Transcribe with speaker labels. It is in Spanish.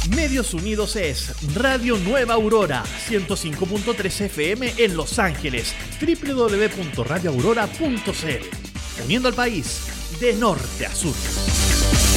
Speaker 1: Medios Unidos es Radio Nueva Aurora, 105.3 FM en Los Ángeles, www.radioaurora.cl, uniendo al país de norte a sur.